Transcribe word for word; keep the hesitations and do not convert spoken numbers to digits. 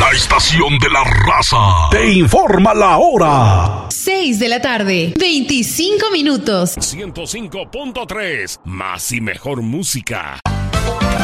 La estación de la raza te informa la hora. seis de la tarde, veinticinco minutos. ciento cinco punto tres, más y mejor música.